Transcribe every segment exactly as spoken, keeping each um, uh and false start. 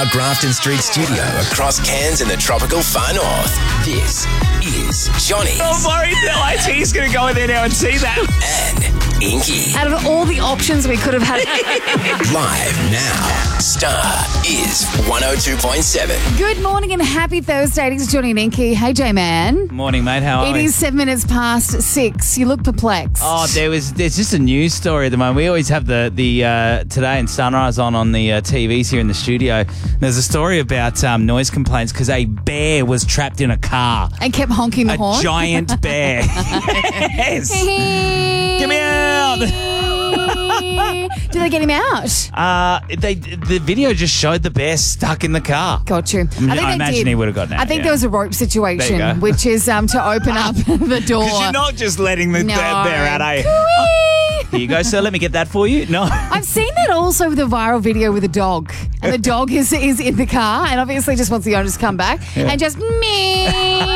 our Grafton Street studio across Cairns and the tropical far north. This is Johnny's. I'm worried that I T is going to go in there now and see that. And Inky. Out of all the options we could have had. Live now. Star is one oh two point seven. Good morning and happy Thursday. It's Johnny and Inky. Hey, J-Man. Morning, mate. How are It we? is seven minutes past six. You look perplexed. Oh, there was. There's just a news story at the moment. We always have the the uh, Today and Sunrise on on the uh, T Vs here in the studio. There's a story about um, noise complaints because a bear was trapped in a car. And kept honking the A horn. giant bear. Yes. Get me out. Did they get him out? Uh, they the video just showed the bear stuck in the car. Got you. I, think I they imagine did. he would have gotten out. I think yeah. there was a rope situation, There you go. which is um, to open up the door. Because you're not just letting the No. bear out, are you? Cooey. Here you go, sir. Let me get that for you. No. I've seen that also with a viral video with a dog. And the dog is is in the car and obviously just wants the owner to come back Yeah. and just me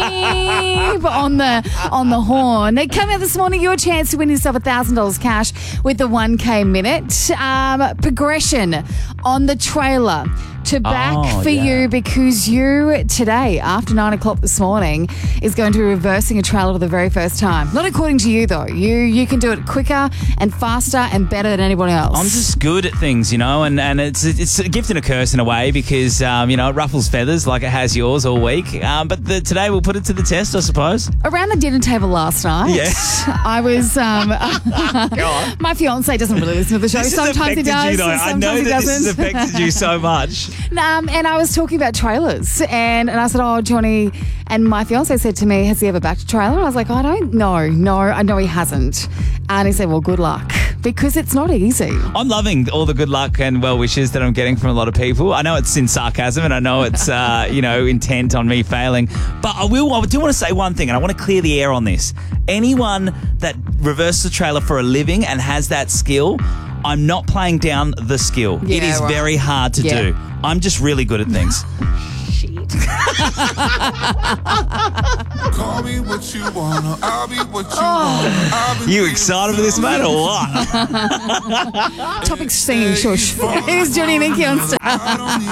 on the on the horn. They come out this morning, your chance to win yourself one thousand dollars cash with the one K minute. Um, progression on the trailer to back Oh, for yeah. you because you today, after nine o'clock this morning, is going to be reversing a trailer for the very first time. Not according to you, though. You you can do it quicker and faster and better than anyone else. I'm just good at things, you know, and, and it's it's a gift and a curse in a way because, um, you know, it ruffles feathers like it has yours all week. Um, but the, today we'll put it to the test, I suppose. Around the dinner table last night, Yes. I was. Um, Go on. my fiance doesn't really listen to the show. This has Sometimes he affected does. you, though. and I Sometimes know he that doesn't. this has affected you so much. Um, and I was talking about trailers, and, and I said, "Oh, Johnny," and my fiance said to me, "Has he ever backed a trailer?" I was like, "I don't know. No, I know he hasn't." And he said, "Well, good luck, because it's not easy." I'm loving all the good luck and well wishes that I'm getting from a lot of people. I know it's in sarcasm and I know it's, uh, you know, intent on me failing. But I will. I do want to say one thing, and I want to clear the air on this. Anyone that reverses a trailer for a living and has that skill, I'm not playing down the skill. Yeah, it is right. very hard to Yeah. do. I'm just really good at things. Shit. Call me what you wanna, I'll be what you want. I'll be You excited for this, mate, or what? Topic singing, shush. Here's Johnny and Inky on stage. I don't